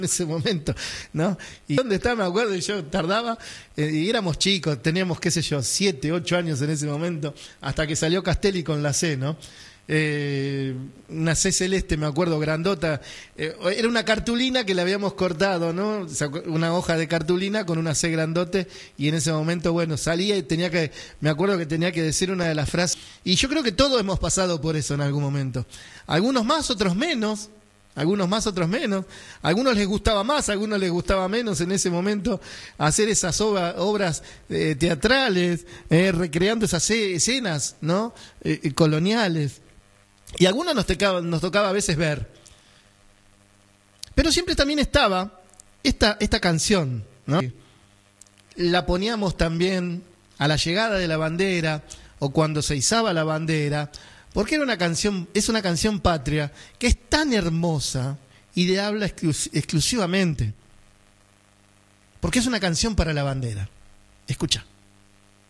en ese momento, ¿no? Y dónde estaba, me acuerdo, y yo tardaba, y éramos chicos, teníamos, qué sé yo, 7, 8 años en ese momento, hasta que salió Castelli con la C, ¿no? Una C celeste, me acuerdo, grandota, era una cartulina que le habíamos cortado, ¿no? Una hoja de cartulina con una C grandote, y en ese momento, bueno, salía y me acuerdo que tenía que decir una de las frases, y yo creo que todos hemos pasado por eso en algún momento, algunos más, otros menos. Algunos más, otros menos. A algunos les gustaba más, a algunos les gustaba menos en ese momento hacer esas obras teatrales, recreando esas escenas, ¿no? Coloniales. Y a algunos nos tocaba a veces ver. Pero siempre también estaba esta canción, ¿no? La poníamos también a la llegada de la bandera o cuando se izaba la bandera, porque es una canción patria que es tan hermosa y de habla exclusivamente. Porque es una canción para la bandera. Escucha.